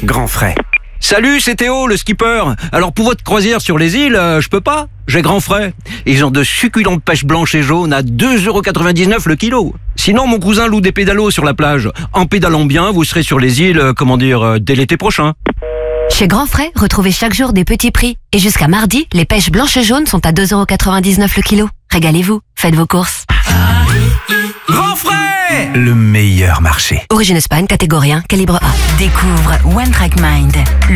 Grand frais. Salut, c'est Théo, le skipper. Alors pour votre croisière sur les îles, je peux pas. J'ai grand frais. Ils ont de succulentes pêches blanches et jaunes à 2,99€ le kilo. Sinon, mon cousin loue des pédalos sur la plage. En pédalant bien, vous serez sur les îles, dès l'été prochain. Chez Grand Frais, retrouvez chaque jour des petits prix. Et jusqu'à mardi, les pêches blanches et jaunes sont à 2,99€ le kilo. Régalez-vous, faites vos courses. Grand frais, le meilleur marché. Origine Espagne, catégorie 1, calibre A. Découvre One Track Mind.